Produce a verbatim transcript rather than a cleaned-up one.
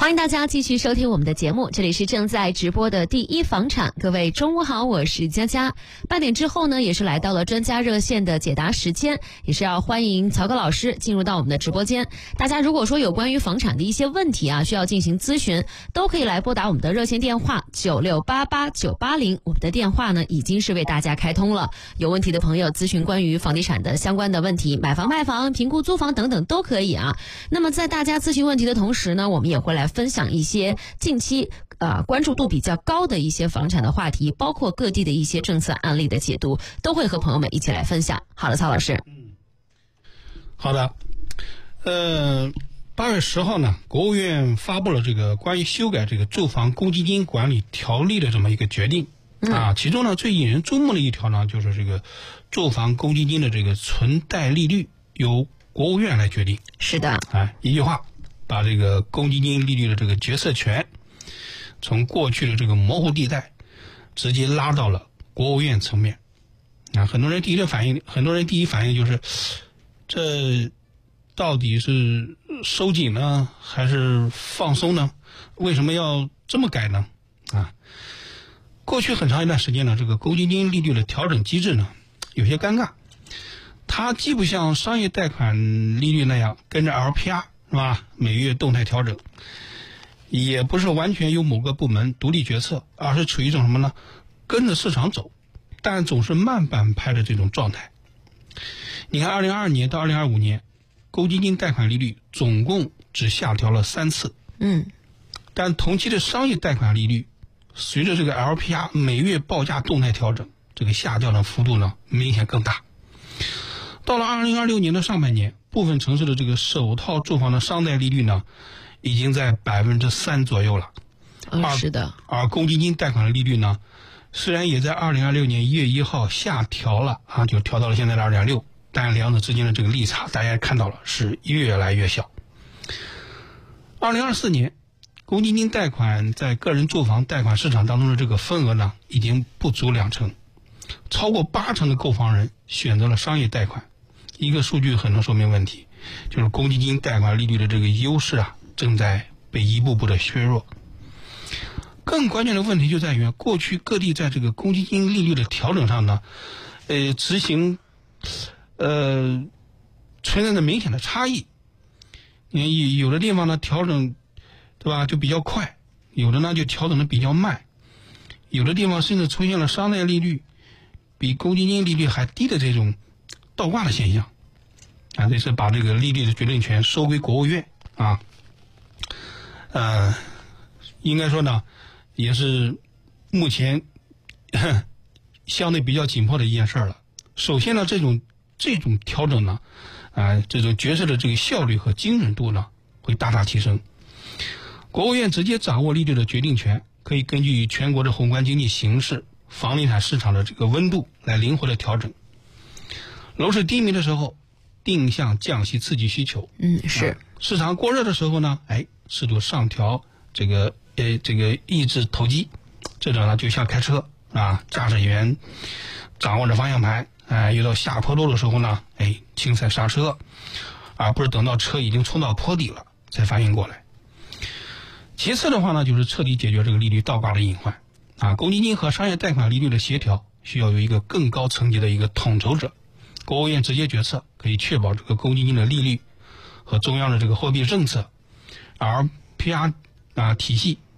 欢迎大家继续收听我们的节目，这里是正在直播的第一房产。各位中午好，我是佳佳。半点之后呢，也是来到了专家热线的解答时间，也是要欢迎曹哥老师进入到我们的直播间。大家如果说有关于房产的一些问题啊，需要进行咨询，都可以来拨打我们的热线电话九六八八九八零，我们的电话呢已经是为大家开通了。有问题的朋友咨询关于房地产的相关的问题，买房卖房、评估租房等等都可以啊。那么在大家咨询问题的同时呢，我们也会来分享一些近期呃关注度比较高的一些房产的话题，包括各地的一些政策案例的解读，都会和朋友们一起来分享。好的，曹老师。 嗯，好的。呃，八月十号呢，国务院发布了这个关于修改这个住房公积金管理条例的这么一个决定。嗯、啊，其中呢最引人注目的一条呢，就是这个住房公积金的这个存贷利率由国务院来决定。 是的。 啊，一句话。把这个公积金利率的这个决策权从过去的这个模糊地带直接拉到了国务院层面。啊，很多人第一个反应，很多人第一反应就是，这到底是收紧呢，还是放松呢？为什么要这么改呢？啊，过去很长一段时间呢，这个公积金利率的调整机制呢，有些尴尬。它既不像商业贷款利率那样跟着 L P R。是吧？每月动态调整，也不是完全由某个部门独立决策，而是处于一种什么呢？跟着市场走，但总是慢半拍的这种状态。你看，二零二二年到二零二五年，公积金贷款利率总共只下调了三次。 嗯， 但同期的商业贷款利率，随着这个 L P R 每月报价动态调整，这个下降的幅度呢明显更大。到了二零二六年的上半年，部分城市的这个首套住房的商贷利率呢，已经在百分之三左右了。 嗯，是的。 而公积金贷款的利率呢，虽然也在二零二六年一月一号下调了啊，就调到了现在的二点六，但两者之间的这个利差，大家看到了是越来越小。二零二四年，公积金贷款在个人住房贷款市场当中的这个份额呢，已经不足两成，超过八成的购房人选择了商业贷款。一个数据很能说明问题，就是公积金贷款利率的这个优势啊，正在被一步步的削弱。更关键的问题就在于，过去各地在这个公积金利率的调整上呢，呃，执行，呃，存在着明显的差异。你有的地方呢调整，对吧，就比较快；有的呢就调整的比较慢；有的地方甚至出现了商贷利率比公积金利率还低的这种倒挂的现象。啊，这是把这个利率的决定权收归国务院啊，呃，应该说呢，也是目前相对比较紧迫的一件事了。首先呢，这种这种调整呢，啊、呃，这种决策的这个效率和精准度呢，会大大提升。国务院直接掌握利率的决定权，可以根据全国的宏观经济形势、房地产市场的这个温度来灵活的调整。楼市低迷的时候，定向降息刺激需求。 嗯，是、 啊、市场过热的时候呢，哎，适度上调这个呃这个抑制投机。这种呢就像开车啊，驾驶员掌握着方向盘，哎，遇到下坡路的时候呢，哎，轻踩刹车，而不是等到车已经冲到坡底了才反应过来。其次的话呢，就是彻底解决这个利率倒挂的隐患啊，公积金和商业贷款利率的协调需要有一个更高层级的一个统筹者。国务院直接决策可以确保这个公积金的利率和中央的这个货币政策，而 P R 啊体系